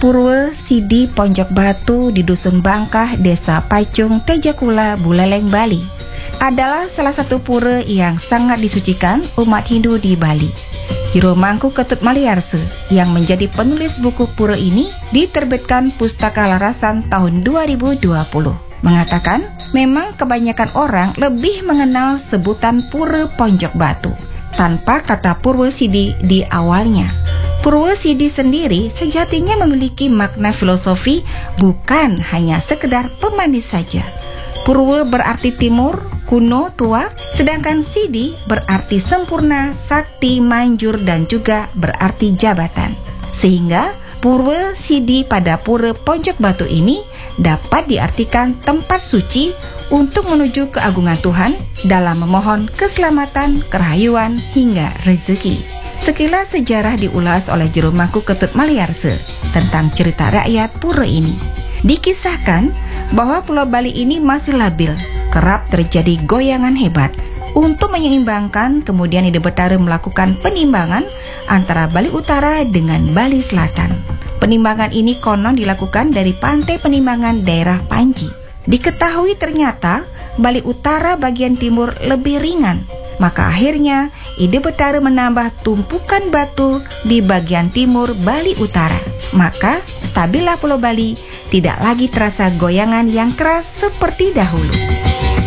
Purwo Sidi Ponjok Batu di Dusun Bangkah, Desa Pacung, Tejakula, Buleleng, Bali adalah salah satu pura yang sangat disucikan umat Hindu di Bali. Jero Mangku Ketut Maliarse yang menjadi penulis buku pura ini diterbitkan Pustaka Larasan tahun 2020. Mengatakan memang kebanyakan orang lebih mengenal sebutan Pura Ponjok Batu tanpa kata Purwo Sidi di awalnya. Purwo Sidi sendiri sejatinya memiliki makna filosofi, bukan hanya sekedar pemandi saja. Purwo berarti timur, kuno, tua, sedangkan Sidi berarti sempurna, sakti, manjur, dan juga berarti jabatan. Sehingga Purwo Sidi pada Pura Ponjok Batu ini dapat diartikan tempat suci untuk menuju keagungan Tuhan dalam memohon keselamatan, kerahayuan, hingga rezeki. Sekilas sejarah diulas oleh Jero Mangku Ketut Maliarse tentang cerita rakyat pura ini. Dikisahkan bahwa Pulau Bali ini masih labil, kerap terjadi goyangan hebat. Untuk menyeimbangkan, kemudian Ide Betara melakukan penimbangan antara Bali Utara dengan Bali Selatan. Penimbangan ini konon dilakukan dari Pantai Penimbangan daerah Panji. Diketahui ternyata Bali Utara bagian timur lebih ringan, maka akhirnya Ide Betara menambah tumpukan batu di bagian timur Bali Utara. Maka stabillah Pulau Bali, tidak lagi terasa goyangan yang keras seperti dahulu.